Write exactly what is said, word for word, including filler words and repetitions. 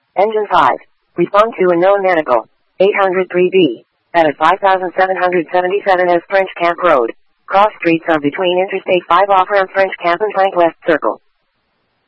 Engine five. Respond to unknown medical. eight hundred three B. At five thousand seven hundred seventy-seven S French Camp Road. Cross streets are between Interstate five off-ramp French Camp and Plank West Circle.